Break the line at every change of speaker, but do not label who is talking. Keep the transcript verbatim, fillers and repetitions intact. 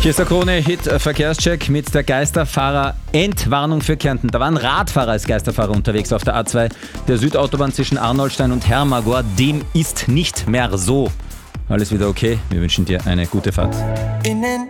Hier ist der Krone-Hit-Verkehrscheck mit der Geisterfahrer-Entwarnung für Kärnten. Da waren Radfahrer als Geisterfahrer unterwegs auf der A zwei der Südautobahn zwischen Arnoldstein und Hermagor. Dem ist nicht mehr so. Alles wieder okay? Wir wünschen dir eine gute Fahrt.
Innen